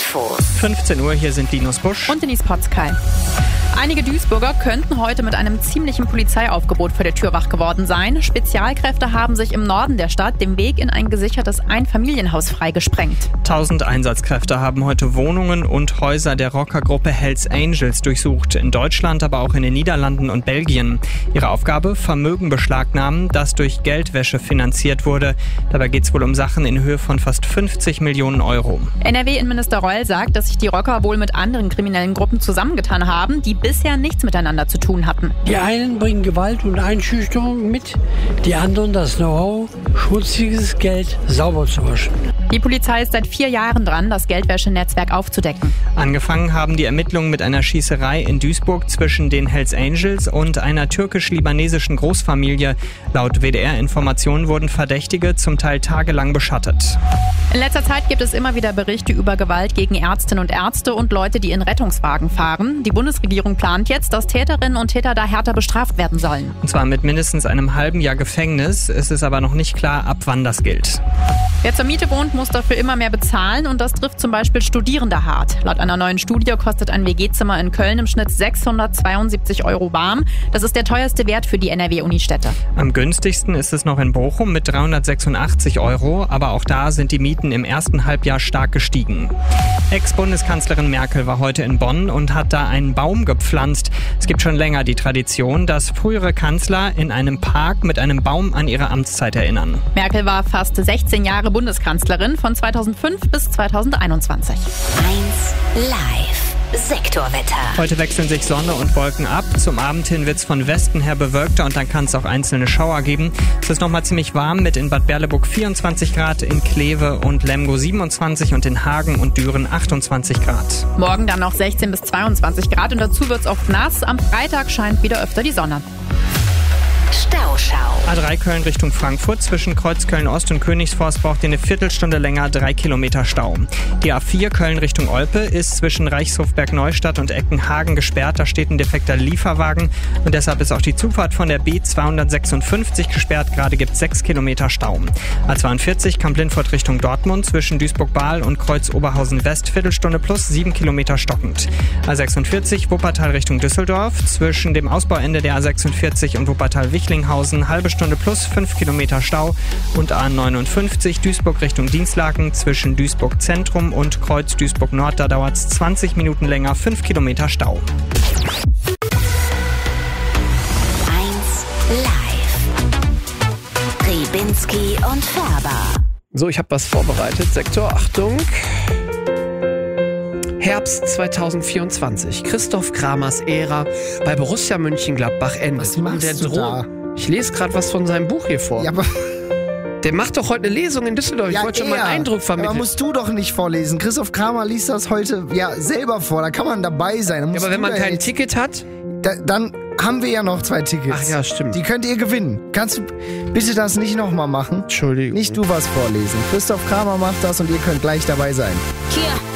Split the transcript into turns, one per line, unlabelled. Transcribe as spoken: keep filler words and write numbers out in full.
Info.
fünfzehn Uhr, hier sind Linus Busch
und Denise Potzkei. Einige Duisburger könnten heute mit einem ziemlichen Polizeiaufgebot vor der Tür wach geworden sein. Spezialkräfte haben sich im Norden der Stadt den Weg in ein gesichertes Einfamilienhaus freigesprengt.
Tausend Einsatzkräfte haben heute Wohnungen und Häuser der Rockergruppe Hells Angels durchsucht. In Deutschland, aber auch in den Niederlanden und Belgien. Ihre Aufgabe? Vermögen beschlagnahmen, das durch Geldwäsche finanziert wurde. Dabei geht es wohl um Sachen in Höhe von fast fünfzig Millionen Euro.
N R W-Innenminister Reul sagt, dass sich die Rocker wohl mit anderen kriminellen Gruppen zusammengetan haben, die bisher nichts miteinander zu tun hatten.
Die einen bringen Gewalt und Einschüchterung mit, die anderen das Know-how, schmutziges Geld sauber zu waschen.
Die Polizei ist seit vier Jahren dran, das Geldwäschenetzwerk aufzudecken.
Angefangen haben die Ermittlungen mit einer Schießerei in Duisburg zwischen den Hells Angels und einer türkisch-libanesischen Großfamilie. Laut W D R-Informationen wurden Verdächtige zum Teil tagelang beschattet.
In letzter Zeit gibt es immer wieder Berichte über Gewalt gegen Ärztinnen und Ärzte und Leute, die in Rettungswagen fahren. Die Bundesregierung plant jetzt, dass Täterinnen und Täter da härter bestraft werden sollen.
Und zwar mit mindestens einem halben Jahr Gefängnis. Es ist aber noch nicht klar, ab wann das gilt.
Wer zur Miete wohnt, muss dafür immer mehr bezahlen und das trifft zum Beispiel Studierende hart. Laut einer neuen Studie kostet ein W G-Zimmer in Köln im Schnitt sechshundertzweiundsiebzig Euro warm. Das ist der teuerste Wert für die N R W-Unistädte.
Am günstigsten ist es noch in Bochum mit dreihundertsechsundachtzig Euro, aber auch da sind die Mieten im ersten Halbjahr stark gestiegen. Ex-Bundeskanzlerin Merkel war heute in Bonn und hat da einen Baum gepflanzt. Es gibt schon länger die Tradition, dass frühere Kanzler in einem Park mit einem Baum an ihre Amtszeit erinnern.
Merkel war fast sechzehn Jahre Bundeskanzlerin von zweitausendfünf bis zweitausendeinundzwanzig.
eins Live. Sektorwetter.
Heute wechseln sich Sonne und Wolken ab. Zum Abend hin wird es von Westen her bewölkter und dann kann es auch einzelne Schauer geben. Es ist nochmal ziemlich warm mit in Bad Berleburg vierundzwanzig Grad, in Kleve und Lemgo siebenundzwanzig und in Hagen und Düren achtundzwanzig Grad.
Morgen dann noch sechzehn bis zweiundzwanzig Grad und dazu wird es oft nass. Am Freitag scheint wieder öfter die Sonne.
Stauschau.
A drei Köln Richtung Frankfurt. Zwischen Kreuzköln-Ost und Königsforst braucht ihr eine Viertelstunde länger, drei Kilometer Stau. Die A vier Köln Richtung Olpe ist zwischen Reichshofberg-Neustadt und Eckenhagen gesperrt. Da steht ein defekter Lieferwagen und deshalb ist auch die Zufahrt von der B zweihundertsechsundfünfzig gesperrt. Gerade gibt es sechs Kilometer Stau. A zweiundvierzig Kamp-Lindfort Richtung Dortmund zwischen Duisburg-Bahl und Kreuz-Oberhausen-West. Viertelstunde plus sieben Kilometer stockend. A sechsundvierzig Wuppertal Richtung Düsseldorf. Zwischen dem Ausbauende der A sechsundvierzig und Wuppertal-Wichlinghausen halbe Stunde plus fünf Kilometer Stau und A neunundfünfzig Duisburg Richtung Dienstlaken zwischen Duisburg Zentrum und Kreuz Duisburg Nord, da dauert es zwanzig Minuten länger, fünf Kilometer Stau.
eins Live. Ribinski und Färber.
So, ich habe was vorbereitet. Sektor, Achtung. Herbst zweitausendvierundzwanzig. Christoph Kramers Ära bei Borussia Mönchengladbach endet.
Was machst
der
du da?
Ich lese gerade was von seinem Buch hier vor.
Ja, aber
Der macht doch heute eine Lesung in Düsseldorf.
ja,
Ich wollte schon mal
er.
einen Eindruck vermitteln.
Aber musst du doch nicht vorlesen. Christoph Kramer liest das heute ja selber vor. Da kann man dabei sein. Da
Ja,
musst
aber wenn
du
man
da
kein
jetzt-
Ticket hat...
Da, dann haben wir ja noch zwei Tickets.
Ach ja, stimmt.
Die könnt ihr gewinnen. Kannst du bitte das nicht nochmal machen?
Entschuldigung.
Nicht du was vorlesen. Christoph Kramer macht das und ihr könnt gleich dabei sein.
Hier